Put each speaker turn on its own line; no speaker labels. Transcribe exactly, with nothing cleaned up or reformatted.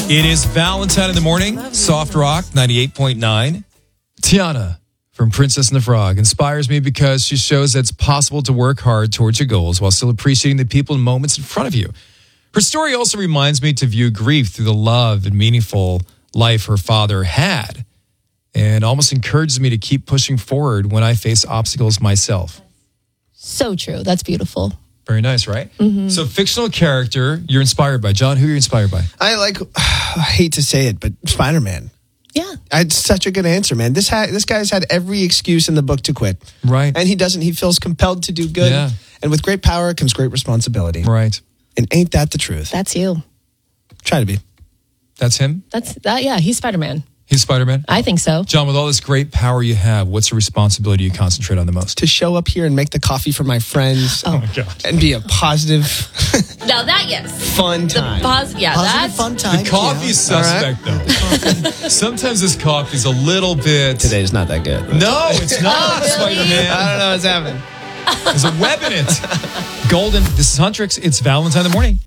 It is Valentine in the morning. Soft Rock ninety-eight point nine. Tiana from Princess and the Frog inspires me because she shows that it's possible to work hard towards your goals while still appreciating the people and moments in front of you. Her story also reminds me to view grief through the love and meaningful life her father had, and almost encourages me to keep pushing forward when I face obstacles myself.
So true. That's beautiful.
Very nice, right?
Mm-hmm.
So, fictional character you're inspired by. John, who are you inspired by?
I like, I hate to say it, but Spider-Man.
Yeah.
It's such a good answer, man. This ha- this guy's had every excuse in the book to quit.
Right.
And he doesn't. He feels compelled to do good.
Yeah.
And with great power comes great responsibility.
Right.
And ain't that the truth?
That's you.
Try to be.
That's him?
That's that. Yeah. He's Spider-Man.
He's Spider-Man?
I think so.
John, with all this great power you have, what's the responsibility you concentrate on the most?
To show up here and make the coffee for my friends.
Oh,
my God.
And be a positive,
Now that, yes.
fun time.
The pos- yeah,
Positive
that's
fun time.
The coffee's suspect, though. Sometimes this coffee's a little bit...
Today's not that good.
No, it's not,
Oh, really?
Spider-Man.
I don't know what's happening.
There's a web in it. Golden, this is Huntrix. It's Valentine in the morning.